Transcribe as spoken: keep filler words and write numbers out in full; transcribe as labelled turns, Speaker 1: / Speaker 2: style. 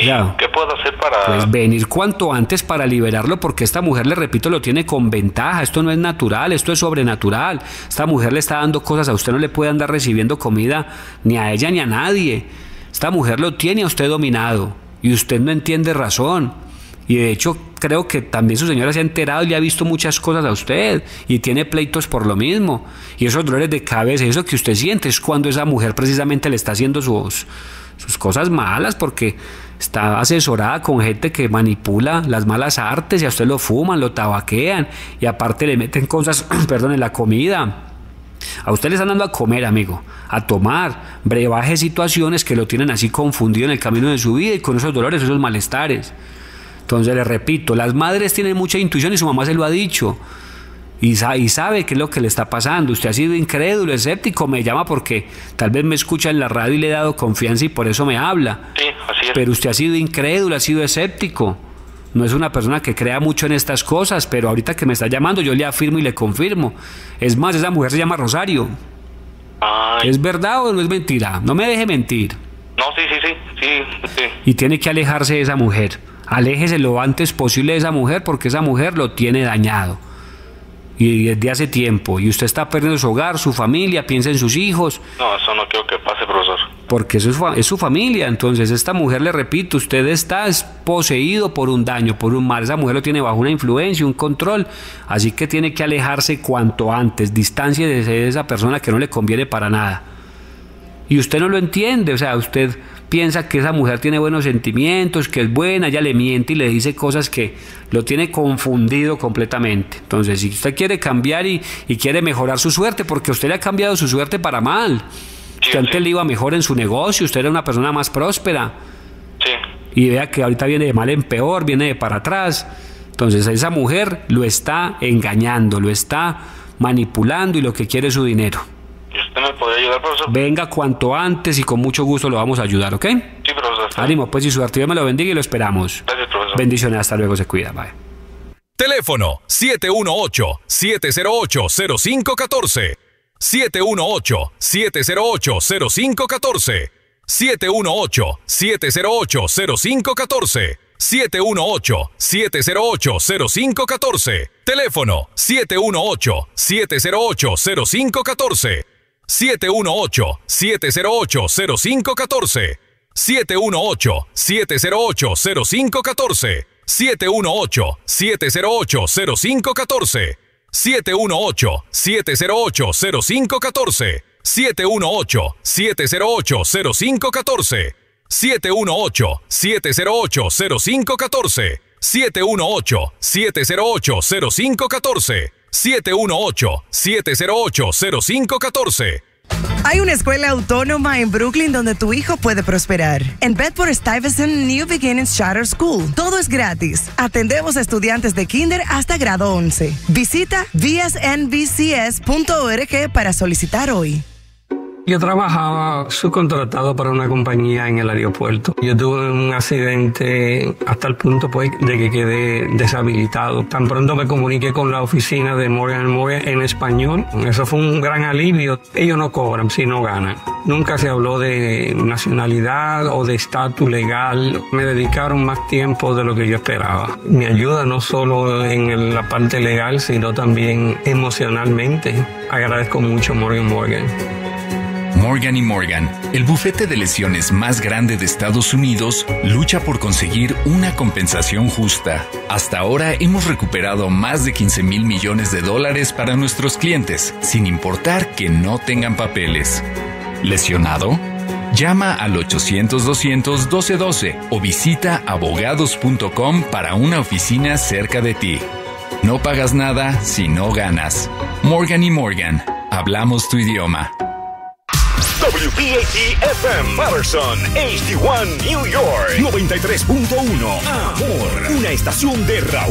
Speaker 1: ¿Y ya, qué puedo hacer para...?
Speaker 2: Pues venir cuanto antes para liberarlo, porque esta mujer, le repito, lo tiene con ventaja. Esto no es natural, esto es sobrenatural. Esta mujer le está dando cosas a usted, no le puede andar recibiendo comida ni a ella ni a nadie. Esta mujer lo tiene a usted dominado y usted no entiende razón. Y de hecho creo que también su señora se ha enterado y le ha visto muchas cosas a usted y tiene pleitos por lo mismo. Y esos dolores de cabeza, eso que usted siente, es cuando esa mujer precisamente le está haciendo sus, sus cosas malas, porque está asesorada con gente que manipula las malas artes y a usted lo fuman, lo tabaquean y aparte le meten cosas, perdón, en la comida. A usted le están dando a comer, amigo, a tomar, brebaje situaciones que lo tienen así confundido en el camino de su vida y con esos dolores, esos malestares. Entonces le repito, las madres tienen mucha intuición y su mamá se lo ha dicho y sabe, y sabe qué es lo que le está pasando. Usted ha sido incrédulo, escéptico, me llama porque tal vez me escucha en la radio y le he dado confianza y por eso me habla.
Speaker 1: Sí, así es.
Speaker 2: Pero usted ha sido incrédulo, ha sido escéptico. No es una persona que crea mucho en estas cosas, pero ahorita que me está llamando yo le afirmo y le confirmo. Es más, esa mujer se llama Rosario.
Speaker 1: Ay.
Speaker 2: ¿Es verdad o no es mentira? No me deje mentir.
Speaker 1: No, sí, sí, sí, sí, sí.
Speaker 2: Y tiene que alejarse de esa mujer. Aléjese lo antes posible de esa mujer porque esa mujer lo tiene dañado. Y desde hace tiempo. Y usted está perdiendo su hogar, su familia, piensa en sus hijos.
Speaker 1: No, eso no quiero que pase, profesor.
Speaker 2: Porque eso es, es su familia. Entonces esta mujer, le repito, usted está poseído por un daño, por un mal. Esa mujer lo tiene bajo una influencia, un control. Así que tiene que alejarse cuanto antes. Distancia de esa persona que no le conviene para nada. Y usted no lo entiende. O sea, usted piensa que esa mujer tiene buenos sentimientos, que es buena, ella le miente y le dice cosas que lo tiene confundido completamente. Entonces, si usted quiere cambiar y, y quiere mejorar su suerte, porque usted le ha cambiado su suerte para mal.
Speaker 1: Sí,
Speaker 2: usted antes
Speaker 1: sí.
Speaker 2: le iba mejor en su negocio, usted era una persona más próspera.
Speaker 1: Sí.
Speaker 2: Y vea que ahorita viene de mal en peor, viene de para atrás. Entonces, esa mujer lo está engañando, lo está manipulando y lo que quiere es su dinero.
Speaker 1: ¿Y usted me podría ayudar, profesor?
Speaker 2: Venga cuanto antes y con mucho gusto lo vamos a ayudar, ¿ok?
Speaker 1: Sí, profesor.
Speaker 2: Ánimo, pues, y su Dios me lo bendiga y lo esperamos.
Speaker 1: Gracias, profesor.
Speaker 2: Bendiciones, hasta luego, se cuida, bye.
Speaker 3: Teléfono siete uno ocho, siete cero ocho, cero cinco uno cuatro. siete uno ocho, siete cero ocho, cero cinco uno cuatro. siete uno ocho, siete cero ocho, cero cinco uno cuatro. siete uno ocho, siete cero ocho, cero cinco uno cuatro. Teléfono siete uno ocho, siete cero ocho, cero cinco uno cuatro. siete uno ocho, siete cero ocho, cero cinco uno cuatro. siete uno ocho, siete cero ocho, cero cinco uno cuatro. siete uno ocho, siete cero ocho, cero cinco uno cuatro. siete uno ocho, siete cero ocho, cero cinco uno cuatro. siete uno ocho, siete cero ocho, cero cinco uno cuatro. siete uno ocho, siete cero ocho, cero cinco uno cuatro. siete uno ocho, siete cero ocho, cero cinco uno cuatro. siete uno ocho, siete cero ocho, cero cinco uno cuatro.
Speaker 4: Hay una escuela autónoma en Brooklyn donde tu hijo puede prosperar. En Bedford-Stuyvesant New Beginnings Charter School. Todo es gratis. Atendemos a estudiantes de kinder hasta grado once. Visita v s n b c s punto org para solicitar hoy.
Speaker 5: Yo trabajaba subcontratado para una compañía en el aeropuerto. Yo tuve un accidente hasta el punto pues de que quedé deshabilitado. Tan pronto me comuniqué con la oficina de Morgan and Morgan en español. Eso fue un gran alivio. Ellos no cobran, sino ganan. Nunca se habló de nacionalidad o de estatus legal. Me dedicaron más tiempo de lo que yo esperaba. Me ayuda no solo en la parte legal, sino también emocionalmente. Agradezco mucho Morgan and Morgan.
Speaker 6: Morgan y Morgan, el bufete de lesiones más grande de Estados Unidos, lucha por conseguir una compensación justa. Hasta ahora hemos recuperado más de quince mil millones de dólares para nuestros clientes, sin importar que no tengan papeles. ¿Lesionado? Llama al ochocientos, doscientos, doce doce o visita abogados punto com para una oficina cerca de ti. No pagas nada si no ganas. Morgan y Morgan, hablamos tu idioma.
Speaker 7: W P A T F M Patterson, H D uno New York, noventa y tres punto uno. Amor, una estación de Raúl